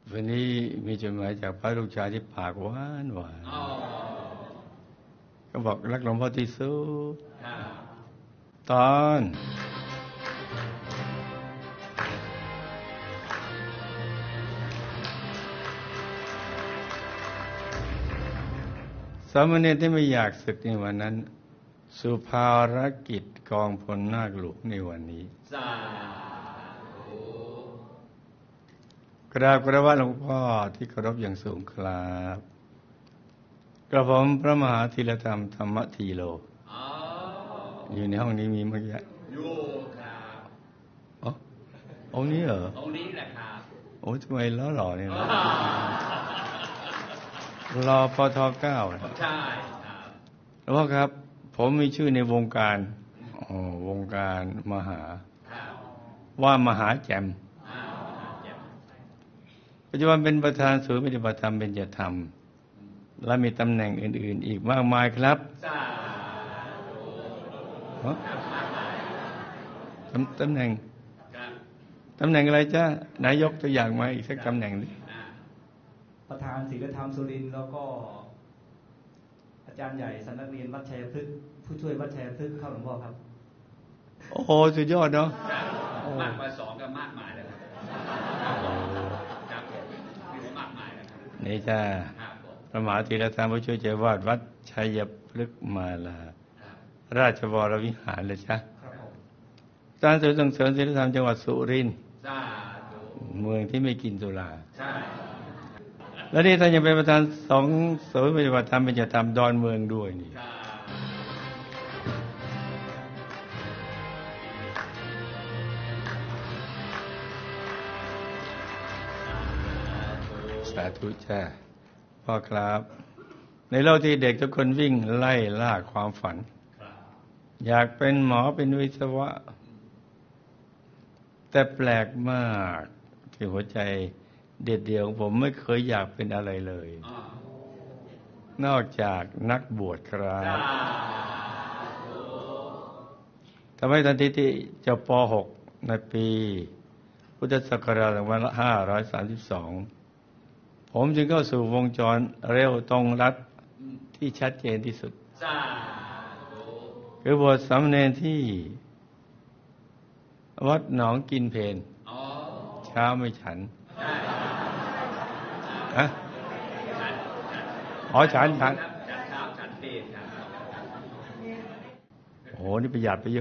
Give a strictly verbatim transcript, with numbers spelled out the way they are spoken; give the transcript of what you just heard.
วันนี้มีจดหมายจากพระลูกชายที่ปากหวานหวานก็บอกรักหลวงพ่อที่สุดตอนสามเณรที่ไม่อยากศึกในวันนั้นสุภารกิจกองพลนาคหลวงในวันนี้กราบกราบหลวงพ่อที่เคารพอย่างสูงครับกระผมพระมหาธีรธรรมธรรมธีโลอยู่ในห้องนี้มีเมื่อกี้อยู่ครับอ๋อองค์นี้เหรอองค์นี้แหละครับโอ้ทำไมล้อหล่อเนี่ยนะรอปทเก้าใช่ครับหลวงพ่อครับผมมีชื่อในวงการอ๋อวงการมหาว่ามหาแจมปัจจุบันเป็นประธานศูนย์ปฏิบัติธรรมเบญจธรรมและมีตำแหน่งอื่นๆอีกมากมายครับตำตำแหน่งตำแหน่งอะไรจ้านายกตัวอย่างมาอีกสักตำแหน่งดิประธานศีลธรรมสุรินทร์แล้วก็อาจารย์ใหญ่สำนักเรียนวัดชัยพฤกษ์ผู้ช่วยวัดชัยพฤกษ์เข้าหลวงพ่อครับโอ้โหสุดยอดเนาะมากกว่าสองก็มากมายแล้วครับมีมากมายแล้วครับนี่จ้าพระมหาธีรธรรมผู้ช่วยเจ้าวาดวัดชัยพฤกษ์มาลาราชวรวิหารเลยจ้ะการสื่อส่งเสริมศีลธรรมจังหวัดสุรินทร์เมืองที่ไม่กินสุราและนี่ท่านยังเป็นประธานสองศูนย์ปฏิบัติธรรมเป็นจะทำดอนเมืองด้วยนี่สาธุจ้าพ่อครับในโลกที่เด็กทุกคนวิ่งไล่ล่าความฝันอยากเป็นหมอเป็นวิศวะแต่แปลกมากที่หัวใจเด็ดเดี่ยวของผมไม่เคยอยากเป็นอะไรเลยนอกจากนักบวชครับทำให้ทันทีที่จบป หก ในปีพุทธศักราชสองพันห้าร้อยสามสิบสองผมจึงเข้าสู่วงจรเร็วตรงรัดที่ชัดเจนที่สุดคือบวชสามเณรที่วัดหนองกินเพลเช้าไม่ฉันฮะอ๋อฉันฉันโอ้โหนี่ประหยัดไปเยอะ